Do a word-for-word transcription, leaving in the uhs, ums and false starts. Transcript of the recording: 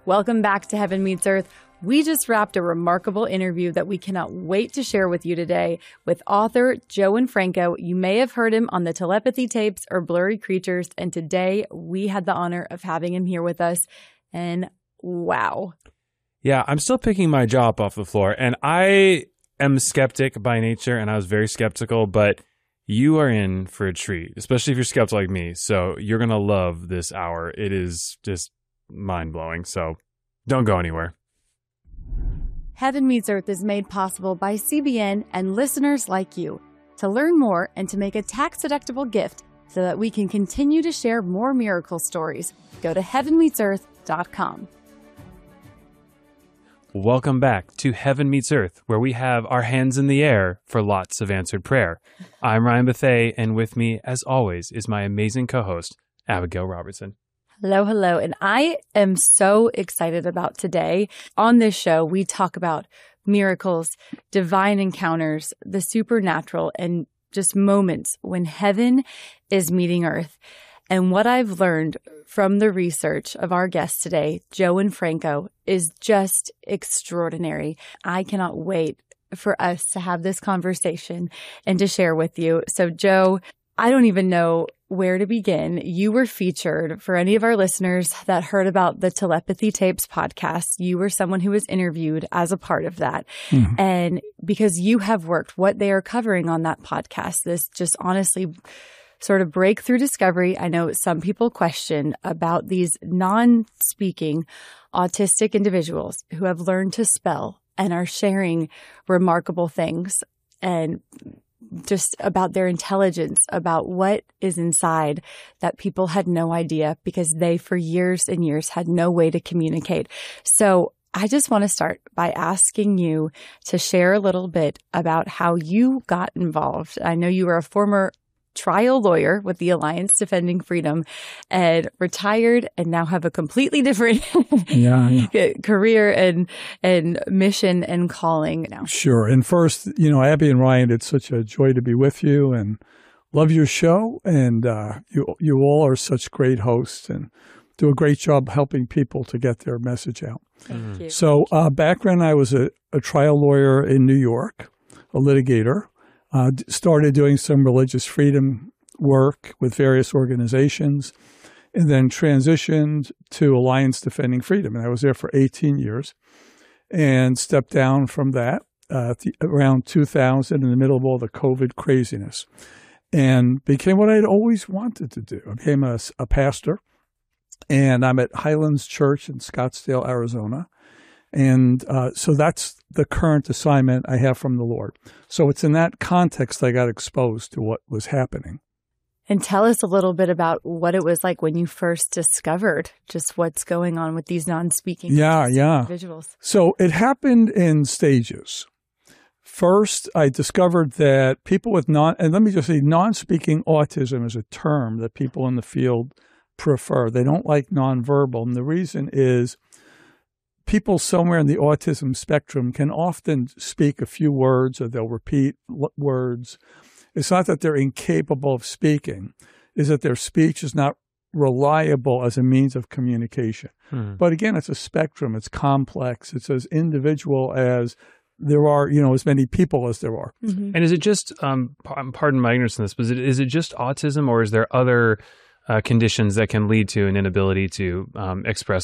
Welcome back to Heaven Meets Earth. We just wrapped a remarkable interview that we cannot wait to share with you today with author Joe Franco. You may have heard him on the Telepathy Tapes or Blurry Creatures, and today we had the honor of having him here with us. And wow. Yeah, I'm still picking my jaw up off the floor, and I am a skeptic by nature, and I was very skeptical, but you are in for a treat, especially if you're skeptical like me. So you're going to love this hour. It is just mind-blowing, so don't go anywhere. Heaven Meets Earth is made possible by C B N and listeners like you. To learn more and to make a tax-deductible gift so that we can continue to share more miracle stories, go to heaven meets earth dot com. Welcome back to Heaven Meets Earth, where we have our hands in the air for lots of answered prayer. I'm Ryan Bethea, and with me, as always, is my amazing co-host, Abigail Robertson. Hello, hello. And I am so excited about today. On this show, we talk about miracles, divine encounters, the supernatural, and just moments when heaven is meeting earth. And what I've learned from the research of our guest today, Joe Franco, is just extraordinary. I cannot wait for us to have this conversation and to share with you. So, Joe, I don't even know where to begin. You were featured for any of our listeners that heard about the Telepathy Tapes podcast. You were someone who was interviewed as a part of that. Mm-hmm. And because you have worked what they are covering on that podcast, this just honestly sort of breakthrough discovery. I know some people question about these non-speaking autistic individuals who have learned to spell and are sharing remarkable things and just about their intelligence, about what is inside that people had no idea because they for years and years had no way to communicate. So I just want to start by asking you to share a little bit about how you got involved. I know you were a former trial lawyer with the Alliance Defending Freedom and retired and now have a completely different yeah, yeah. career and and mission and calling now. Sure. And first, you know, Abby and Ryan, it's such a joy to be with you and love your show. And uh, you you all are such great hosts and do a great job helping people to get their message out. Thank mm. you. So uh, background, I was a, a trial lawyer in New York, a litigator. Uh, started doing some religious freedom work with various organizations, and then transitioned to Alliance Defending Freedom. And I was there for eighteen years and stepped down from that uh, the, around two thousand in the middle of all the COVID craziness and became what I'd always wanted to do. I became a, a pastor, and I'm at Highlands Church in Scottsdale, Arizona. And uh, so that's the current assignment I have from the Lord. So it's in that context I got exposed to what was happening. And tell us a little bit about what it was like when you first discovered just what's going on with these non-speaking yeah, yeah. individuals. So it happened in stages. First, I discovered that people with non, and let me just say, non-speaking autism is a term that people in the field prefer. They don't like nonverbal. And the reason is people somewhere in the autism spectrum can often speak a few words or they'll repeat words. It's not that they're incapable of speaking. It's that their speech is not reliable as a means of communication. Hmm. But again, it's a spectrum. It's complex. It's as individual as there are, you know, as many people as there are. Mm-hmm. And is it just, um, pardon my ignorance in this, but is it, is it just autism or is there other uh, conditions that can lead to an inability to um, express